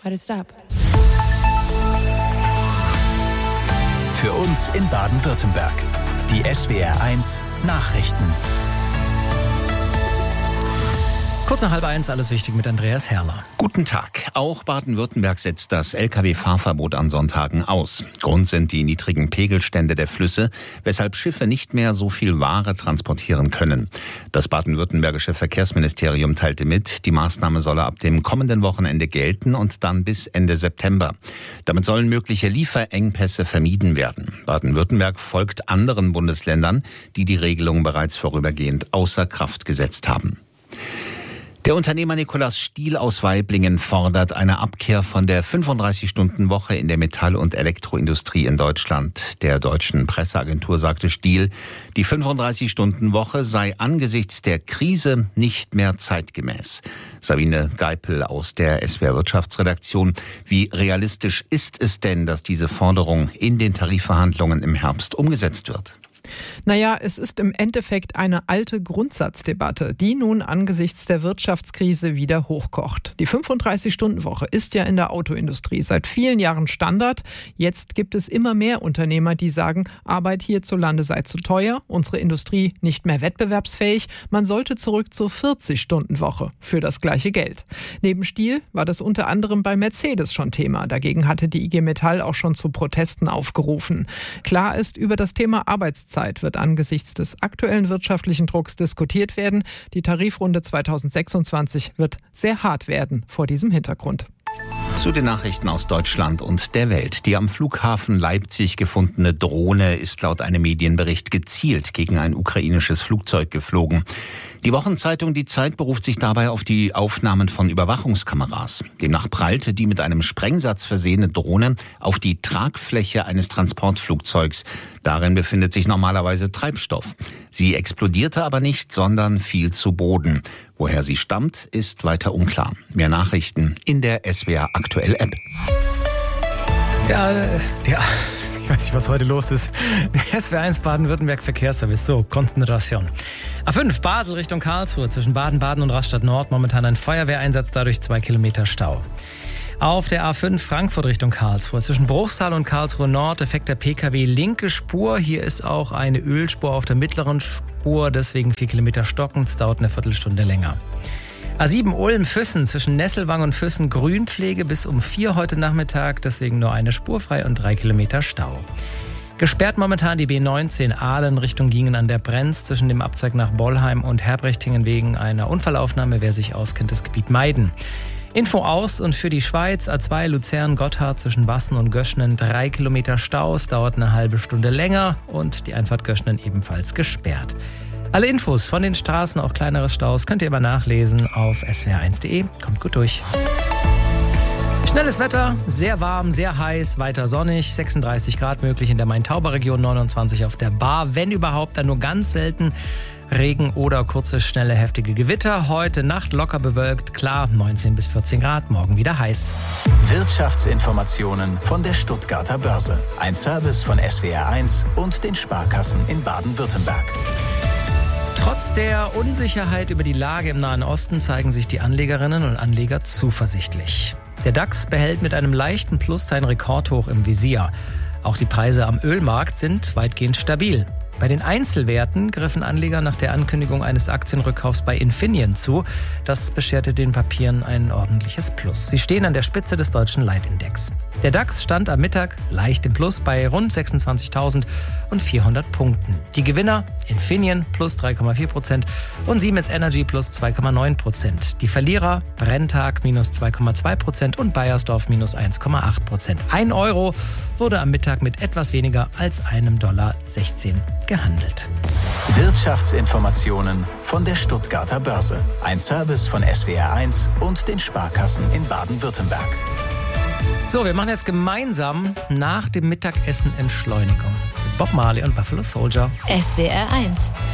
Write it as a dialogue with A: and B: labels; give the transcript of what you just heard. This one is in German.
A: Why'd it stop?
B: Für uns in Baden-Württemberg. Die SWR1 Nachrichten.
C: Kurz nach 12:30, alles wichtig mit Andreas Herrler.
D: Guten Tag. Auch Baden-Württemberg setzt das Lkw-Fahrverbot an Sonntagen aus. Grund sind die niedrigen Pegelstände der Flüsse, weshalb Schiffe nicht mehr so viel Ware transportieren können. Das baden-württembergische Verkehrsministerium teilte mit, die Maßnahme solle ab dem kommenden Wochenende gelten und dann bis Ende September. Damit sollen mögliche Lieferengpässe vermieden werden. Baden-Württemberg folgt anderen Bundesländern, die die Regelung bereits vorübergehend außer Kraft gesetzt haben. Der Unternehmer Nikolaus Stiel aus Waiblingen fordert eine Abkehr von der 35-Stunden-Woche in der Metall- und Elektroindustrie in Deutschland. Der deutschen Presseagentur sagte Stiel, die 35-Stunden-Woche sei angesichts der Krise nicht mehr zeitgemäß. Sabine Geipel aus der SWR Wirtschaftsredaktion. Wie realistisch ist es denn, dass diese Forderung in den Tarifverhandlungen im Herbst umgesetzt wird?
E: Naja, es ist im Endeffekt eine alte Grundsatzdebatte, die nun angesichts der Wirtschaftskrise wieder hochkocht. Die 35-Stunden-Woche ist ja in der Autoindustrie seit vielen Jahren Standard. Jetzt gibt es immer mehr Unternehmer, die sagen, Arbeit hierzulande sei zu teuer, unsere Industrie nicht mehr wettbewerbsfähig, man sollte zurück zur 40-Stunden-Woche für das gleiche Geld. Neben Stiel war das unter anderem bei Mercedes schon Thema. Dagegen hatte die IG Metall auch schon zu Protesten aufgerufen. Klar ist, über das Thema Arbeitszeit wird angesichts des aktuellen wirtschaftlichen Drucks diskutiert werden. Die Tarifrunde 2026 wird sehr hart werden vor diesem Hintergrund.
D: Zu den Nachrichten aus Deutschland und der Welt. Die am Flughafen Leipzig gefundene Drohne ist laut einem Medienbericht gezielt gegen ein ukrainisches Flugzeug geflogen. Die Wochenzeitung Die Zeit beruft sich dabei auf die Aufnahmen von Überwachungskameras. Demnach prallte die mit einem Sprengsatz versehene Drohne auf die Tragfläche eines Transportflugzeugs. Darin befindet sich normalerweise Treibstoff. Sie explodierte aber nicht, sondern fiel zu Boden. Woher sie stammt, ist weiter unklar. Mehr Nachrichten in der SWR Aktuell App.
C: Ich weiß nicht, was heute los ist. Der SWR1 Baden-Württemberg Verkehrsservice. So, Konzentration. A5 Basel Richtung Karlsruhe zwischen Baden-Baden und Rastatt Nord. Momentan ein Feuerwehreinsatz, dadurch 2 Kilometer Stau. Auf der A5 Frankfurt Richtung Karlsruhe zwischen Bruchsal und Karlsruhe Nord defekter PKW linke Spur. Hier ist auch eine Ölspur auf der mittleren Spur, deswegen 4 Kilometer stocken. Es dauert eine Viertelstunde länger. A7 Ulm-Füssen zwischen Nesselwang und Füssen Grünpflege bis um 4 heute Nachmittag, deswegen nur eine Spur frei und 3 Kilometer Stau. Gesperrt momentan die B19 Aalen Richtung Gingen an der Brenz zwischen dem Abzweig nach Bollheim und Herbrechtingen wegen einer Unfallaufnahme. Wer sich auskennt, das Gebiet meiden. Info aus und für die Schweiz, A2 Luzern-Gotthard zwischen Bassen und Göschnen 3 Kilometer Staus, dauert eine halbe Stunde länger und die Einfahrt Göschnen ebenfalls gesperrt. Alle Infos von den Straßen, auch kleinere Staus, könnt ihr immer nachlesen auf swr1.de. Kommt gut durch. Schnelles Wetter, sehr warm, sehr heiß, weiter sonnig, 36 Grad möglich in der Main-Tauber-Region, 29 auf der Bar, wenn überhaupt, dann nur ganz selten Regen oder kurze, schnelle, heftige Gewitter. Heute Nacht locker bewölkt, klar, 19 bis 14 Grad, morgen wieder heiß.
B: Wirtschaftsinformationen von der Stuttgarter Börse. Ein Service von SWR1 und den Sparkassen in Baden-Württemberg.
C: Trotz der Unsicherheit über die Lage im Nahen Osten zeigen sich die Anlegerinnen und Anleger zuversichtlich. Der DAX behält mit einem leichten Plus sein Rekordhoch im Visier. Auch die Preise am Ölmarkt sind weitgehend stabil. Bei den Einzelwerten griffen Anleger nach der Ankündigung eines Aktienrückkaufs bei Infineon zu. Das bescherte den Papieren ein ordentliches Plus. Sie stehen an der Spitze des deutschen Leitindex. Der DAX stand am Mittag leicht im Plus bei rund 26.400 Punkten. Die Gewinner Infineon plus 3,4% und Siemens Energy plus 2,9%. Die Verlierer Brenntag minus 2,2% und Bayersdorf minus 1,8%. 1 Euro wurde am Mittag mit etwas weniger als $1,16 gehandelt.
B: Wirtschaftsinformationen von der Stuttgarter Börse. Ein Service von SWR1 und den Sparkassen in Baden-Württemberg.
C: So, wir machen jetzt gemeinsam nach dem Mittagessen Entschleunigung. Bob Marley und Buffalo Soldier.
A: SWR1